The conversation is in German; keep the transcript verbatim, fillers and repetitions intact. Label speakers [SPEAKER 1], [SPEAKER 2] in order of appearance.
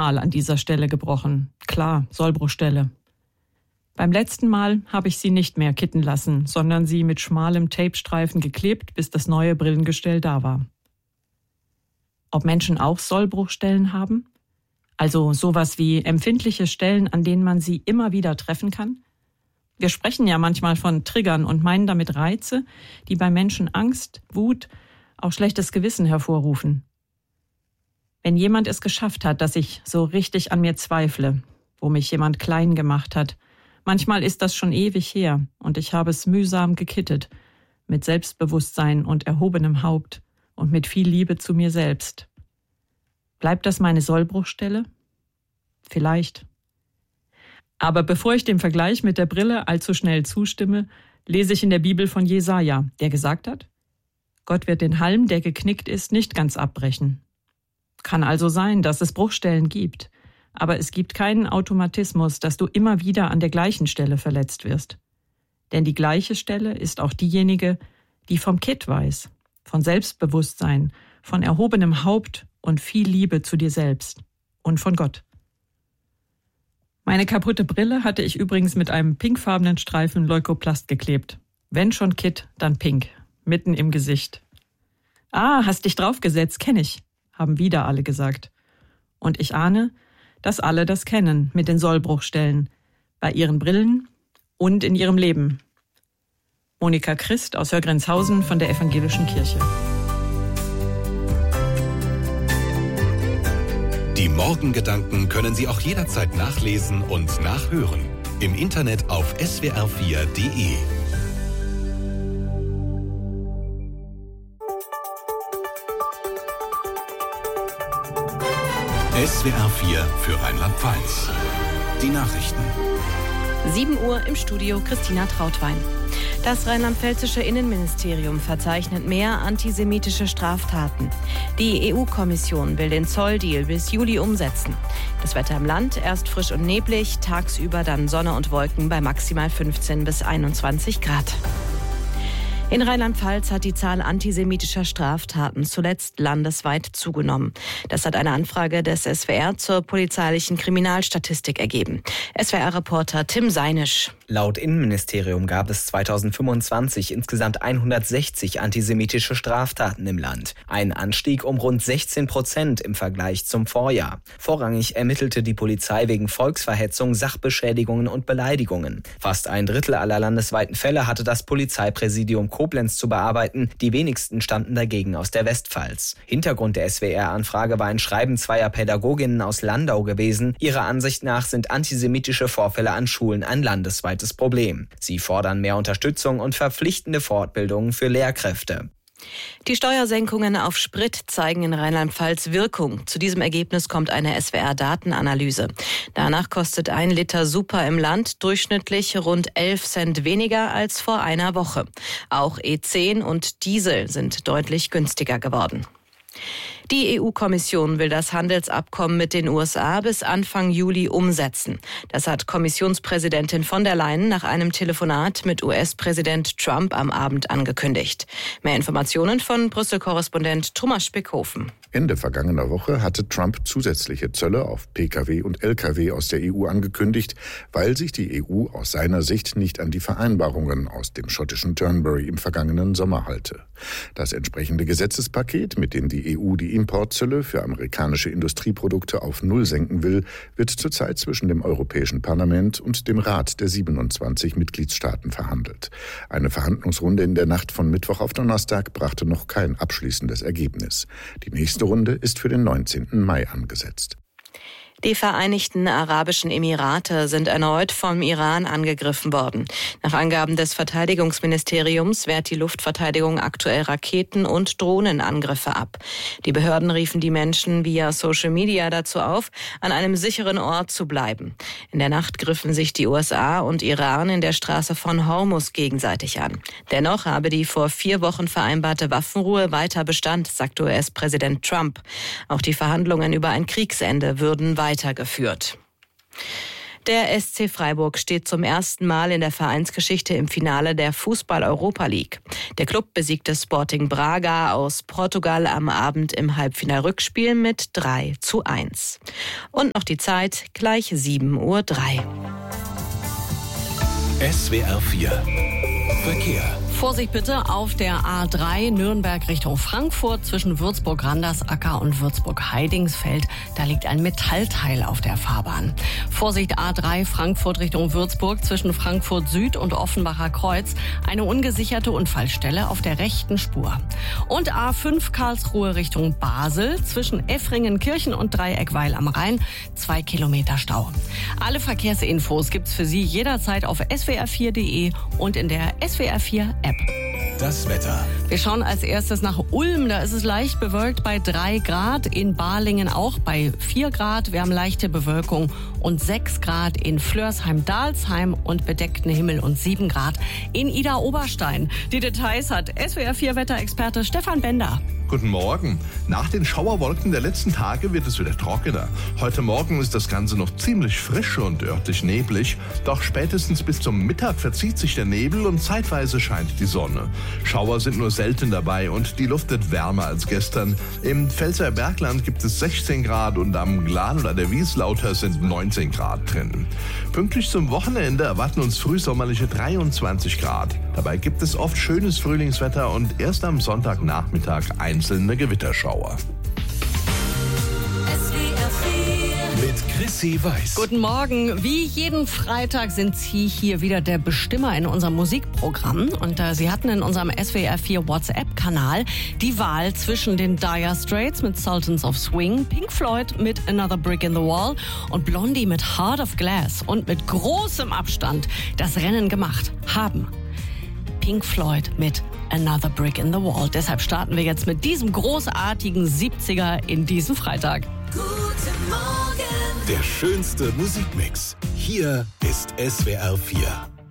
[SPEAKER 1] Mal an dieser Stelle gebrochen. Klar, Sollbruchstelle. Beim letzten Mal habe ich sie nicht mehr kitten lassen, sondern sie mit schmalem Tapestreifen geklebt, bis das neue Brillengestell da war. Ob Menschen auch Sollbruchstellen haben? Also sowas wie empfindliche Stellen, an denen man sie immer wieder treffen kann? Wir sprechen ja manchmal von Triggern und meinen damit Reize, die bei Menschen Angst, Wut, auch schlechtes Gewissen hervorrufen. Wenn jemand es geschafft hat, dass ich so richtig an mir zweifle, wo mich jemand klein gemacht hat, manchmal ist das schon ewig her und ich habe es mühsam gekittet, mit Selbstbewusstsein und erhobenem Haupt und mit viel Liebe zu mir selbst. Bleibt das meine Sollbruchstelle? Vielleicht. Aber bevor ich dem Vergleich mit der Brille allzu schnell zustimme, lese ich in der Bibel von Jesaja, der gesagt hat, Gott wird den Halm, der geknickt ist, nicht ganz abbrechen. Kann also sein, dass es Bruchstellen gibt, aber es gibt keinen Automatismus, dass du immer wieder an der gleichen Stelle verletzt wirst. Denn die gleiche Stelle ist auch diejenige, die vom Kitt weiß, von Selbstbewusstsein, von erhobenem Haupt und viel Liebe zu dir selbst und von Gott. Meine kaputte Brille hatte ich übrigens mit einem pinkfarbenen Streifen Leukoplast geklebt. Wenn schon Kitt, dann pink, mitten im Gesicht. Ah, hast dich draufgesetzt, kenn ich, haben wieder alle gesagt. Und ich ahne, dass alle das kennen mit den Sollbruchstellen, bei ihren Brillen und in ihrem Leben. Monika Christ aus Hörgrenzhausen von der Evangelischen Kirche.
[SPEAKER 2] Die Morgengedanken können Sie auch jederzeit nachlesen und nachhören. Im Internet auf s w r vier punkt d e. S W R vier für Rheinland-Pfalz. Die Nachrichten.
[SPEAKER 3] sieben Uhr im Studio Christina Trautwein. Das rheinland-pfälzische Innenministerium verzeichnet mehr antisemitische Straftaten. Die E U-Kommission will den Zolldeal bis Juli umsetzen. Das Wetter im Land, erst frisch und neblig, tagsüber dann Sonne und Wolken bei maximal fünfzehn bis einundzwanzig Grad. In Rheinland-Pfalz hat die Zahl antisemitischer Straftaten zuletzt landesweit zugenommen. Das hat eine Anfrage des S W R zur polizeilichen Kriminalstatistik ergeben. S W R-Reporter Tim Seinisch.
[SPEAKER 4] Laut Innenministerium gab es zweitausendfünfundzwanzig insgesamt hundertsechzig antisemitische Straftaten im Land. Ein Anstieg um rund sechzehn Prozent im Vergleich zum Vorjahr. Vorrangig ermittelte die Polizei wegen Volksverhetzung, Sachbeschädigungen und Beleidigungen. Fast ein Drittel aller landesweiten Fälle hatte das Polizeipräsidium Koblenz zu bearbeiten. Die wenigsten stammten dagegen aus der Westpfalz. Hintergrund der S W R-Anfrage war ein Schreiben zweier Pädagoginnen aus Landau gewesen. Ihrer Ansicht nach sind antisemitische Vorfälle an Schulen ein landesweites Problem. Sie fordern mehr Unterstützung und verpflichtende Fortbildungen für Lehrkräfte.
[SPEAKER 3] Die Steuersenkungen auf Sprit zeigen in Rheinland-Pfalz Wirkung. Zu diesem Ergebnis kommt eine S W R-Datenanalyse. Danach kostet ein Liter Super im Land durchschnittlich rund elf Cent weniger als vor einer Woche. Auch E zehn und Diesel sind deutlich günstiger geworden. Die E U-Kommission will das Handelsabkommen mit den U S A bis Anfang Juli umsetzen. Das hat Kommissionspräsidentin von der Leyen nach einem Telefonat mit U S-Präsident Trump am Abend angekündigt. Mehr Informationen von Brüssel-Korrespondent Thomas Spickhofen.
[SPEAKER 5] Ende vergangener Woche hatte Trump zusätzliche Zölle auf Pkw und Lkw aus der E U angekündigt, weil sich die E U aus seiner Sicht nicht an die Vereinbarungen aus dem schottischen Turnberry im vergangenen Sommer halte. Das entsprechende Gesetzespaket, mit dem die E U die Importzölle für amerikanische Industrieprodukte auf Null senken will, wird zurzeit zwischen dem Europäischen Parlament und dem Rat der siebenundzwanzig Mitgliedstaaten verhandelt. Eine Verhandlungsrunde in der Nacht von Mittwoch auf Donnerstag brachte noch kein abschließendes Ergebnis. Die nächste Runde ist für den neunzehnten Mai angesetzt.
[SPEAKER 3] Die Vereinigten Arabischen Emirate sind erneut vom Iran angegriffen worden. Nach Angaben des Verteidigungsministeriums wehrt die Luftverteidigung aktuell Raketen- und Drohnenangriffe ab. Die Behörden riefen die Menschen via Social Media dazu auf, an einem sicheren Ort zu bleiben. In der Nacht griffen sich die U S A und Iran in der Straße von Hormuz gegenseitig an. Dennoch habe die vor vier Wochen vereinbarte Waffenruhe weiter Bestand, sagt U S-Präsident Trump. Auch die Verhandlungen über ein Kriegsende würden weiter weitergeführt. Der S C Freiburg steht zum ersten Mal in der Vereinsgeschichte im Finale der Fußball-Europa League. Der Club besiegte Sporting Braga aus Portugal am Abend im Halbfinal-Rückspiel mit drei zu eins. Und noch die Zeit, gleich sieben Uhr drei.
[SPEAKER 2] S W R vier Verkehr.
[SPEAKER 6] Vorsicht bitte auf der A drei Nürnberg Richtung Frankfurt zwischen Würzburg-Randersacker und Würzburg-Heidingsfeld. Da liegt ein Metallteil auf der Fahrbahn. Vorsicht A drei Frankfurt Richtung Würzburg zwischen Frankfurt Süd und Offenbacher Kreuz. Eine ungesicherte Unfallstelle auf der rechten Spur. Und A fünf Karlsruhe Richtung Basel zwischen Effringen-Kirchen und Dreieckweil am Rhein. Zwei Kilometer Stau. Alle Verkehrsinfos gibt's für Sie jederzeit auf S W R vier Punkt de und in der S W R vier App.
[SPEAKER 2] Das Wetter.
[SPEAKER 6] Wir schauen als erstes nach Ulm. Da ist es leicht bewölkt bei drei Grad. In Balingen auch bei vier Grad. Wir haben leichte Bewölkung und sechs Grad in Flörsheim-Dalsheim und bedeckten Himmel und sieben Grad in Idar-Oberstein. Die Details hat S W R vier Wetterexperte Stefan Bender.
[SPEAKER 7] Guten Morgen. Nach den Schauerwolken der letzten Tage wird es wieder trockener. Heute Morgen ist das Ganze noch ziemlich frisch und örtlich neblig. Doch spätestens bis zum Mittag verzieht sich der Nebel und zeitweise scheint die Sonne. Schauer sind nur selten dabei und die Luft wird wärmer als gestern. Im Pfälzer Bergland gibt es sechzehn Grad und am Glan oder der Wieslauter sind neunzehn Grad drin. Pünktlich zum Wochenende erwarten uns frühsommerliche dreiundzwanzig Grad. Dabei gibt es oft schönes Frühlingswetter und erst am Sonntagnachmittag einzelne Gewitterschauer.
[SPEAKER 2] Mit Chrissy Weiß.
[SPEAKER 6] Guten Morgen. Wie jeden Freitag sind Sie hier wieder der Bestimmer in unserem Musikprogramm. Und äh, Sie hatten in unserem S W R vier WhatsApp-Kanal die Wahl zwischen den Dire Straits mit Sultans of Swing, Pink Floyd mit Another Brick in the Wall und Blondie mit Heart of Glass. Und mit großem Abstand das Rennen gemacht haben Pink Floyd mit Another Brick in the Wall. Deshalb starten wir jetzt mit diesem großartigen siebziger in diesem Freitag.
[SPEAKER 2] Guten Morgen. Der schönste Musikmix. Hier ist S W R vier.